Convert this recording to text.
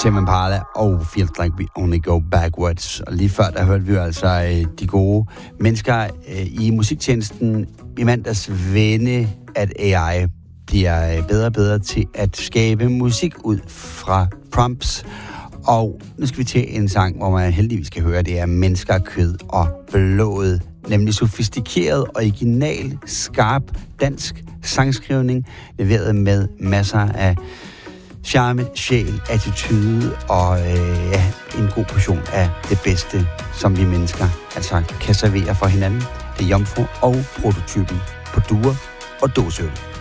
Tame Impala og Feels Like We Only Go Backwards. Og lige før, der hørte vi jo altså de gode mennesker i musiktjenesten i mandags vende, at AI bliver bedre og bedre til at skabe musik ud fra prompts. Og nu skal vi til en sang, hvor man heldigvis kan høre, det er mennesker, kød og blod. Nemlig sofistikeret, original, skarp dansk sangskrivning, leveret med masser af charme, sjæl, attitude og en god portion af det bedste, som vi mennesker altså kan servere for hinanden. Det er Jomfru og prototypen på duer og dåseøl.